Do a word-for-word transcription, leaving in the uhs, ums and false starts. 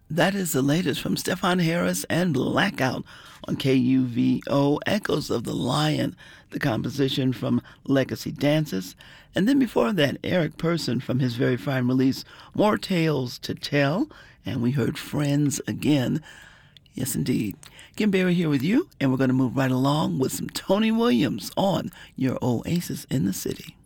That is the latest from Stefan Harris and Blackout on K U V O, Echoes of the Lion, the composition from Legacy Dances. And then before that, Eric Person from his very fine release, More Tales to Tell. And we heard Friends again. Yes, indeed. Kim Berry here with you, and we're going to move right along with some Tony Williams on your Oasis in the City.